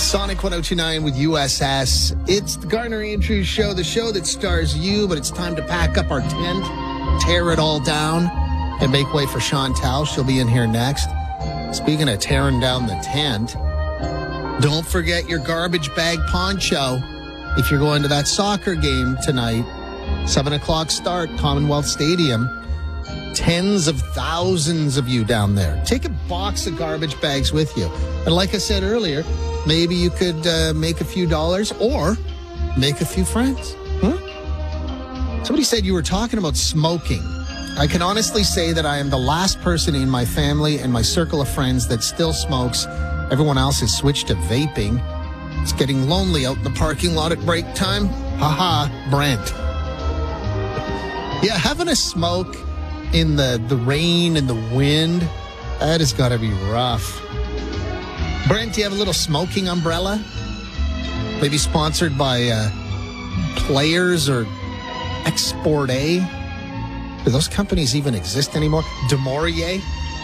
Sonic 102.9 with USS. It's the Garner Andrews Show, the show that stars you, but it's time to pack up our tent, tear it all down, and make way for Chantal. She'll be in here next. Speaking of tearing down the tent, don't forget your garbage bag poncho if you're going to that soccer game tonight. 7 o'clock start, Commonwealth Stadium. Tens of thousands of you down there. Take a box of garbage bags with you. And like I said earlier, maybe you could make a few dollars or make a few friends. Somebody said you were talking about smoking. I can honestly say that I am the last person in my family and my circle of friends that still smokes. Everyone else has switched to vaping. It's getting lonely out in the parking lot at break time. Haha, Brent. Yeah, having a smoke in the rain and the wind, that has got to be rough. Brent, do you have a little smoking umbrella? Maybe sponsored by Players or Export A? Do those companies even exist anymore? DeMaurier?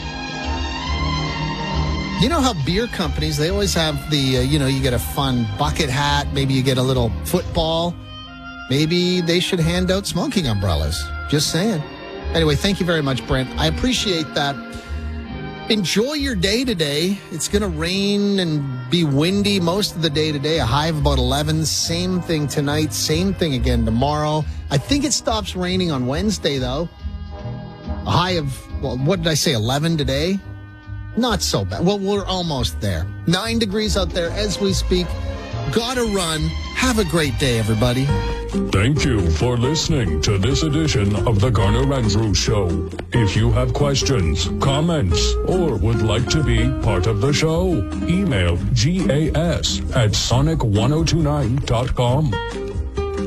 You know how beer companies, they always have the, you get a fun bucket hat. Maybe you get a little football. Maybe they should hand out smoking umbrellas. Just saying. Anyway, thank you very much, Brent. I appreciate that. Enjoy your day today. It's going to rain and be windy most of the day today. A high of about 11. Same thing tonight. Same thing again tomorrow. I think it stops raining on Wednesday, though. A high of, well, what did I say, 11 today? Not so bad. Well, we're almost there. 9 degrees out there as we speak. Gotta run. Have a great day, everybody. Thank you for listening to this edition of the Garner Andrews Show. If you have questions, comments, or would like to be part of the show, email gas@sonic1029.com.